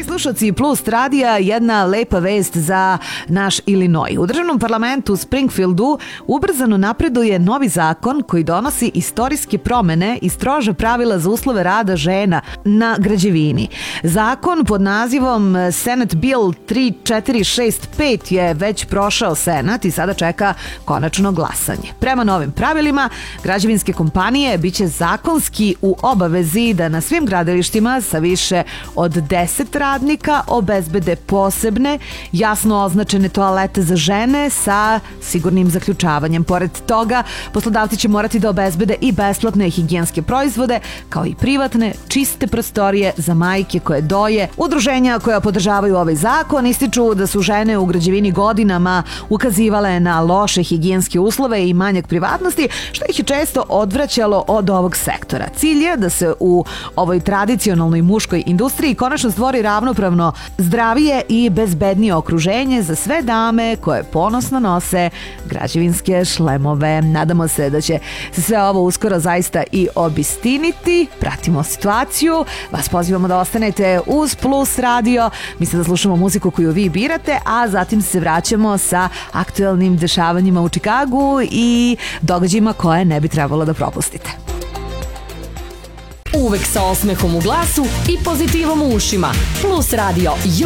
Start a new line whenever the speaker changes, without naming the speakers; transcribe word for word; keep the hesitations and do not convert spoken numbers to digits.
Dragi slušalci Plus radija, jedna lepa vest za naš Illinois. U državnom parlamentu u Springfieldu ubrzano napreduje novi zakon koji donosi istorijske promene i strože pravila za uslove rada žena na građevini. Zakon pod nazivom Senate Bill tri četiri šest pet je već prošao Senat i sada čeka konačno glasanje. Prema novim pravilima, građevinske kompanije biće zakonski u obavezi da na svim gradilištima sa više od deset radnika obezbede posebne, jasno označene toalete za žene sa sigurnim zaključavanjem. Pored toga, poslodavci će morati da obezbede i besplatne higijenske proizvode, kao i privatne, čiste prostorije za majke koje doje. Udruženja koja podržavaju ovaj zakon ističu da su žene u građevini godinama ukazivale na loše higijenske uslove i manjak privatnosti, što ih je često odvraćalo od ovog sektora. Cilj je da se u ovoj tradicionalnoj muškoj industriji konačno stvori ravnopravno zdravije i bezbednije okruženje za sve dame koje ponosno nose građevinske šlemove. Nadamo se da će se sve ovo uskoro zaista i obistiniti. Pratimo situaciju. Vas pozivamo da ostanete uz Plus radio. Mislim da slušamo muziku koju vi birate, a zatim se vraćamo sa aktuelnim dešavanjima u Čikagu i događajima koje ne bi trebalo da propustite.
Uvek sa osmehom u glasu i pozitivom u ušima. Plus radio.